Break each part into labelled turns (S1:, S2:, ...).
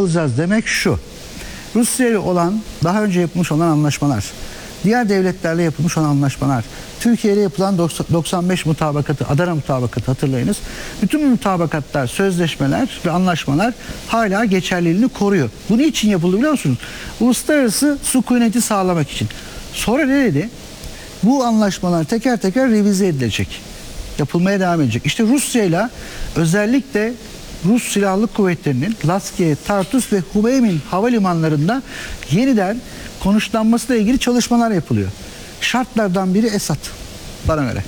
S1: kalacağız demek şu. Rusya ile olan, daha önce yapılmış olan anlaşmalar, diğer devletlerle yapılmış olan anlaşmalar, Türkiye ile yapılan 95 mutabakatı, Adana mutabakatı hatırlayınız. Bütün bu mutabakatlar, sözleşmeler ve anlaşmalar hala geçerliliğini koruyor. Bu niçin yapıldı biliyor musunuz? Uluslararası sükuneti sağlamak için. Sonra ne dedi? Bu anlaşmalar teker teker revize edilecek. Yapılmaya devam edecek. İşte Rusya ile özellikle Rus Silahlı Kuvvetleri'nin Laskiye, Tartus ve Hubeymin havalimanlarında yeniden konuşlanmasıyla ilgili çalışmalar yapılıyor. Şartlardan biri Esad. Bana göre.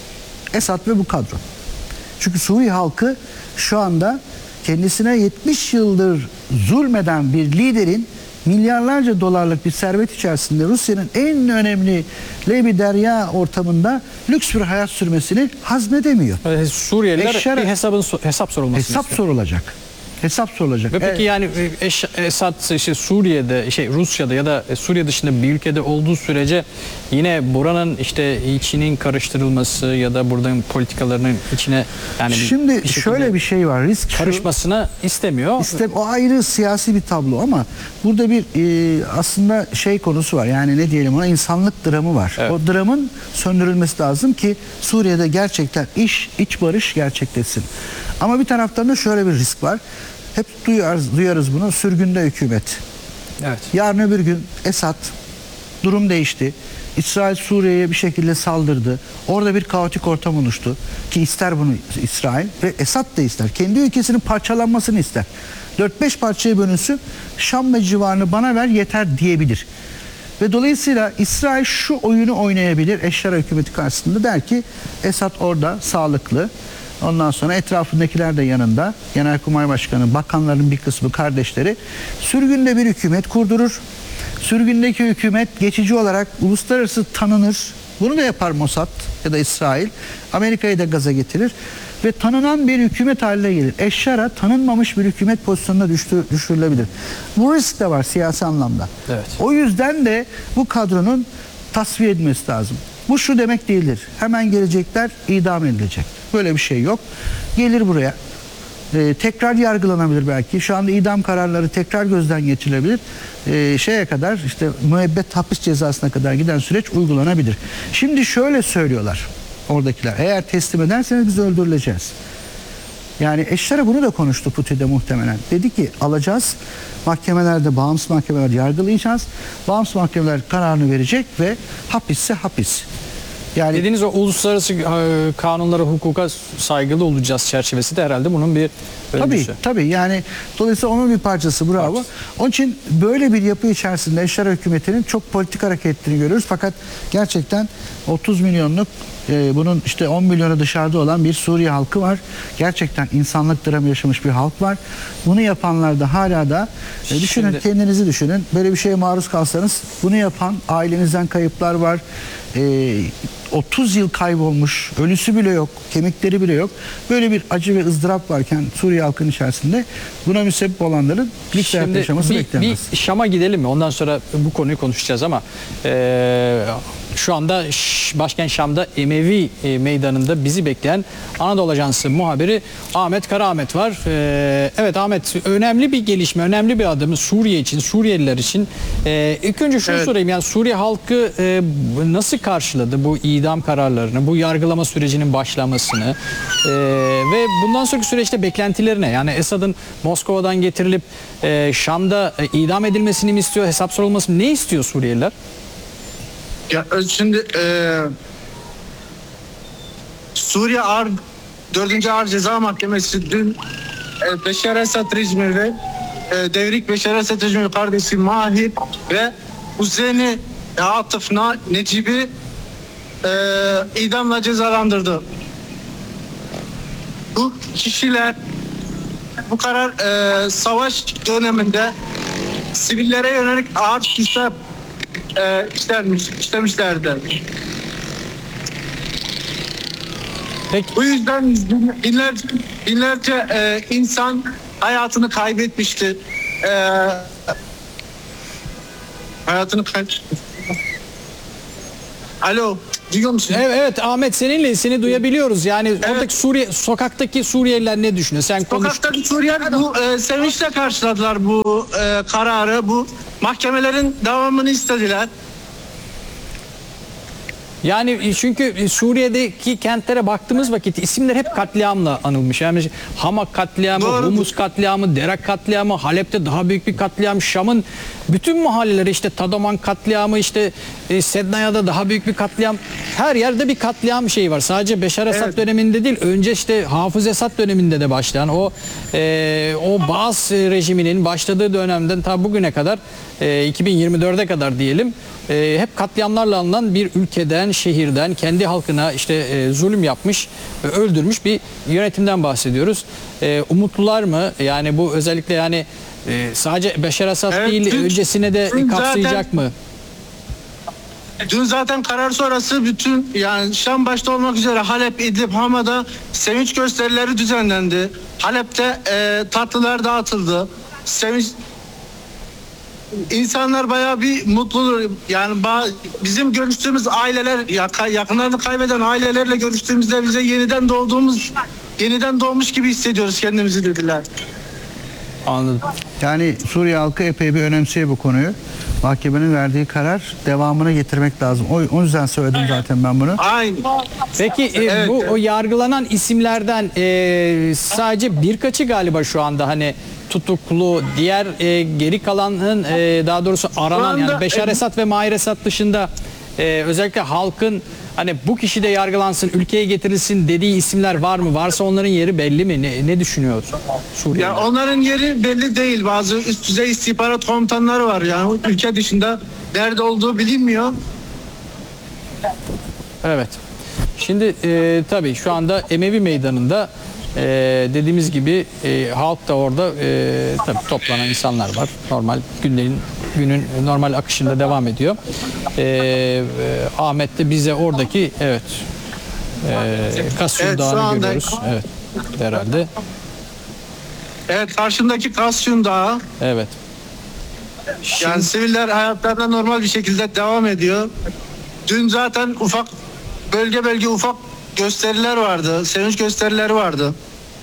S1: Esad ve bu kadro. Çünkü Suriye halkı şu anda kendisine 70 yıldır zulmeden bir liderin milyarlarca dolarlık bir servet içerisinde Rusya'nın en önemli Lebi Derya ortamında lüks bir hayat sürmesini hazmedemiyor.
S2: Suriyeliler bir hesap sorulmasını
S1: hesap
S2: istiyor.
S1: sorulacak. Hesap sorulacak.
S2: Ve peki yani Esad işte Suriye'de, Rusya'da ya da Suriye dışında bir ülkede olduğu sürece yine buranın işte içinin karıştırılması ya da buradan politikalarının içine yani
S1: şimdi şöyle bir şey var. Risk
S2: karışmasını istemiyor.
S1: O ayrı siyasi bir tablo ama burada bir aslında konusu var. Yani ne diyelim ona, insanlık dramı var. Evet. O dramın söndürülmesi lazım ki Suriye'de gerçekten iç barış gerçekleşsin. Ama bir taraftan da şöyle bir risk var. Hep duyarız bunu. Sürgünde hükümet.
S2: Evet.
S1: Yarın öbür gün Esad, durum değişti. İsrail Suriye'ye bir şekilde saldırdı. Orada bir kaotik ortam oluştu. Ki ister bunu İsrail ve Esad da ister. Kendi ülkesinin parçalanmasını ister. 4-5 parçaya bölünsün, Şam ve civarını bana ver yeter diyebilir. Ve dolayısıyla İsrail şu oyunu oynayabilir Eşşar hükümeti karşısında, der ki Esad orada sağlıklı. Ondan sonra etrafındakiler de yanında. Genelkurmay Başkanı, bakanların bir kısmı, kardeşleri. Sürgünde bir hükümet kurdurur. Sürgündeki hükümet geçici olarak uluslararası tanınır. Bunu da yapar Mossad ya da İsrail. Amerika'yı da gaza getirir. Ve tanınan bir hükümet haline gelir. Eşşar'a tanınmamış bir hükümet pozisyonuna düşürülebilir. Bu risk de var siyasi anlamda.
S2: Evet.
S1: O yüzden de bu kadronun tasfiye edilmesi lazım. Bu şu demek değildir. Hemen gelecekler, idam edilecek. Böyle bir şey yok. Gelir buraya. Tekrar yargılanabilir belki. Şu anda idam kararları tekrar gözden geçirilebilir. Şeye kadar, işte müebbet hapis cezasına kadar giden süreç uygulanabilir. Şimdi şöyle söylüyorlar oradakiler. Eğer teslim ederseniz biz öldürüleceğiz. Yani Eşşar'a bunu da konuştu Putin'de muhtemelen. Dedi ki alacağız. Mahkemelerde, bağımsız mahkemeler yargılayacağız. Bağımsız mahkemeler kararını verecek ve hapisse hapis. Yani
S2: dediğiniz o uluslararası kanunlara, hukuka saygılı olacağız çerçevesi de herhalde bunun bir öncüsü.
S1: Tabii yani dolayısıyla onun bir parçası, bravo. Evet. Onun için böyle bir yapı içerisinde Eşşar hükümetinin çok politik hareketlerini görüyoruz. Fakat gerçekten 30 milyonluk bunun işte 10 milyonu dışarıda olan bir Suriye halkı var. Gerçekten insanlık dramı yaşamış bir halk var. Bunu yapanlar da hala da düşünün, kendinizi düşünün. Böyle bir şeye maruz kalsanız bunu yapan ailenizden kayıplar var. 30 yıl kaybolmuş, ölüsü bile yok, kemikleri bile yok. Böyle bir acı ve ızdırap varken Suriye halkının içerisinde buna müsebbip olanların birlikte yaşaması beklenmez.
S2: Bir Şam'a gidelim mi? Ondan sonra bu konuyu konuşacağız ama şu anda başkent Şam'da Emevi meydanında bizi bekleyen Anadolu Ajansı muhabiri Ahmet Karaahmet var. Evet Ahmet, önemli bir gelişme, önemli bir adım Suriye için, Suriyeliler için. İlk önce şunu sorayım, yani Suriye halkı nasıl karşıladı bu idam kararlarını, bu yargılama sürecinin başlamasını ve bundan sonraki süreçte beklentilerine, yani Esad'ın Moskova'dan getirilip Şam'da idam edilmesini mi istiyor, hesap sorulması mı, ne istiyor Suriyeliler?
S3: Ya şimdi Suriye 4. Ağır Ceza Mahkemesi dün Beşar Esad rejimi ve devrik Beşar Esad rejimi kardeşi Mahir ve Hüseyin'i Atıf Necip'i idamla cezalandırdı. Bu kişiler, bu karar savaş döneminde sivillere yönelik ağır suçlar işlemişlerdi.
S2: Peki.
S3: Bu yüzden binlerce insan hayatını kaybetmişti. Hayatını kaybetmişti. Alo. Duyuyor musun?
S2: Evet, evet Ahmet, seni duyabiliyoruz. Yani oradaki sokaktaki Suriyeliler ne düşünüyor? Sen konuş.
S3: Sokaktaki Suriyeliler bu sevinçle karşıladılar bu kararı. Bu mahkemelerin devamını istediler.
S2: Yani çünkü Suriye'deki kentlere baktığımız vakit isimler hep katliamla anılmış. Yani Hamak katliamı,
S3: Doğru.
S2: Humus katliamı, Derak katliamı, Halep'te daha büyük bir katliam, Şam'ın bütün mahalleleri, işte Tadoman katliamı, işte Sednaya'da daha büyük bir katliam. Her yerde bir katliam şeyi var. Sadece Beşar Esad döneminde değil, önce işte Hafız Esad döneminde de başlayan o Baas rejiminin başladığı dönemden ta bugüne kadar 2024'e kadar diyelim, hep katliamlarla alınan bir ülkeden, şehirden, kendi halkına işte zulüm yapmış, öldürmüş bir yönetimden bahsediyoruz. Umutlular mı? Yani bu özellikle yani sadece Beşar Esad
S3: Evet,
S2: değil, öncesine de
S3: dün
S2: kapsayacak
S3: zaten-
S2: mı?
S3: Dün zaten karar sonrası bütün yani Şam başta olmak üzere Halep, İdlib, Hama'da sevinç gösterileri düzenlendi. Halep'te tatlılar dağıtıldı. Sevinç İnsanlar bayağı bir mutlu, yani bizim görüştüğümüz aileler, yakınlarını kaybeden ailelerle görüştüğümüzde bize yeniden doğmuş gibi hissediyoruz kendimizi dediler.
S2: Anladım.
S1: Yani Suriye halkı epey bir önemsiyor bu konuyu. Mahkemenin verdiği karar devamını getirmek lazım. O yüzden söyledim zaten ben bunu.
S3: Aynı.
S2: Peki
S3: Evet,
S2: bu
S3: evet.
S2: o yargılanan isimlerden sadece birkaçı galiba şu anda hani tutuklu, diğer geri kalanın daha doğrusu aranan,
S3: anda,
S2: yani Beşar Esad ve Mahir Esad dışında özellikle halkın hani bu kişi de yargılansın, ülkeye getirilsin dediği isimler var mı? Varsa onların yeri belli mi? Ne düşünüyor Suriye?
S3: Ya onların yeri belli değil. Bazı üst düzey istihbarat komutanları var, yani ülke dışında nerede olduğu bilinmiyor.
S2: Evet. Şimdi tabii şu anda Emevi Meydanı'nda dediğimiz gibi halk da orada tabii toplanan insanlar var. Normal günün normal akışında devam ediyor. Ahmet de bize oradaki Kasım
S3: Evet, şu
S2: Dağı'nı
S3: anda-
S2: görüyoruz. Evet. Herhalde.
S3: Evet, karşımdaki Kasyun Dağı.
S2: Evet.
S3: Yani siviller hayatlarına normal bir şekilde devam ediyor. Dün zaten bölge ufak gösteriler vardı. Sevinç gösterileri vardı.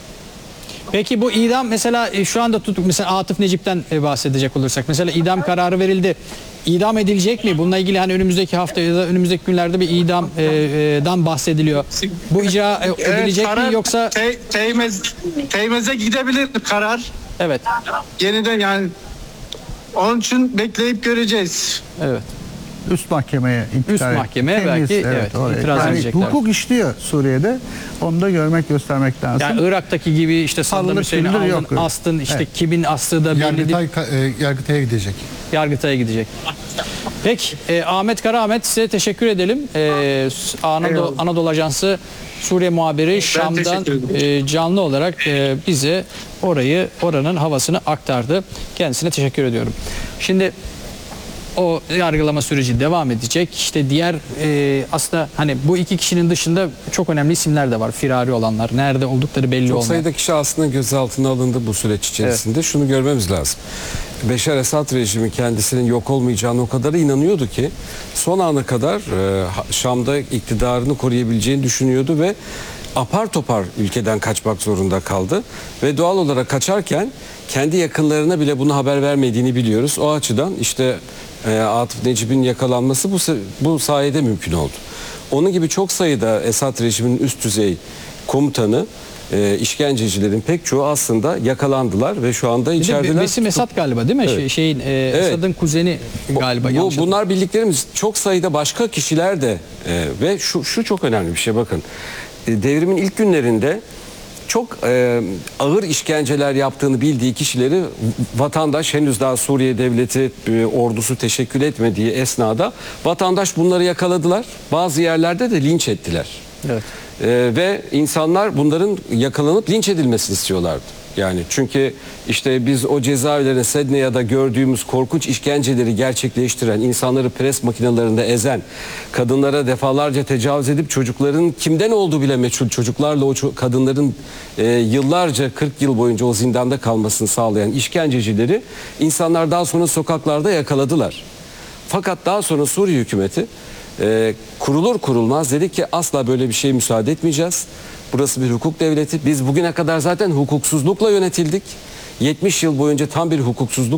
S2: Peki bu idam mesela şu anda mesela Atıf Necip'ten bahsedecek olursak, mesela idam kararı verildi. İdam edilecek mi? Bununla ilgili hani önümüzdeki hafta ya da önümüzdeki günlerde bir idamdan bahsediliyor. Bu icra edilecek mi
S3: karar
S2: yoksa?
S3: Teymez'e gidebilir karar.
S2: Evet.
S3: Yeniden yani onun için bekleyip göreceğiz.
S2: Evet.
S1: Üst mahkemeye intikal
S2: mahkemeye belki, evet,
S1: oraya.
S2: itiraz
S1: Yani
S2: edecekler.
S1: hukuk işliyor Suriye'de. Onu da göstermek lazım.
S2: Yani Irak'taki gibi işte Saddam
S1: Hallalık
S2: Hüseyin'i
S1: gündür
S2: aldın,
S1: yok.
S2: astın, işte
S1: Evet.
S2: kimin astığı da belli değil.
S4: Yargıtay'a gidecek.
S2: Yargıtay'a gidecek. Peki Ahmet Karaahmet, size teşekkür edelim. Anadolu Ajansı Suriye muhabiri Şam'dan
S3: teşekkür ederim.
S2: canlı olarak bize oranın havasını aktardı. Kendisine teşekkür ediyorum. Şimdi o yargılama süreci devam edecek. İşte diğer aslında hani bu iki kişinin dışında çok önemli isimler de var. Firari olanlar. Nerede oldukları belli
S4: Çok
S2: olmayan.
S4: sayıda kişi aslında gözaltına alındı bu süreç içerisinde. Şunu görmemiz lazım. Beşar Esad rejimi kendisinin yok olmayacağına o kadar inanıyordu ki son ana kadar Şam'da iktidarını koruyabileceğini düşünüyordu ve apar topar ülkeden kaçmak zorunda kaldı. Ve doğal olarak kaçarken kendi yakınlarına bile bunu haber vermediğini biliyoruz. O açıdan işte Atıf Necip'in yakalanması bu sayede mümkün oldu. Onun gibi çok sayıda Esad rejiminin üst düzey komutanı, işkencecilerin pek çoğu aslında yakalandılar ve şu anda
S2: Bir de
S4: içerideler.
S2: Besim Esad galiba değil mi?
S4: Evet.
S2: Esad'ın kuzeni galiba. yanlış
S4: Bunlar bildiklerimiz, çok sayıda başka kişiler de ve şu çok önemli bir şey, bakın. Devrimin ilk günlerinde çok ağır işkenceler yaptığını bildiği kişileri vatandaş, henüz daha Suriye devleti ordusu teşekkül etmediği esnada vatandaş bunları yakaladılar. Bazı yerlerde de linç ettiler.
S2: Evet.
S4: Ve insanlar bunların yakalanıp linç edilmesini istiyorlardı. Yani çünkü işte biz o cezaevlerine, Sedneya'da gördüğümüz korkunç işkenceleri gerçekleştiren, insanları pres makinelerinde ezen, kadınlara defalarca tecavüz edip çocukların kimden olduğu bile meçhul çocuklarla o kadınların yıllarca, 40 yıl boyunca o zindanda kalmasını sağlayan işkencecileri insanlar daha sonra sokaklarda yakaladılar. Fakat daha sonra Suriye hükümeti kurulur kurulmaz dedik ki asla böyle bir şeye müsaade etmeyeceğiz. Burası bir hukuk devleti. Biz bugüne kadar zaten hukuksuzlukla yönetildik. 70 yıl boyunca tam bir hukuksuzluk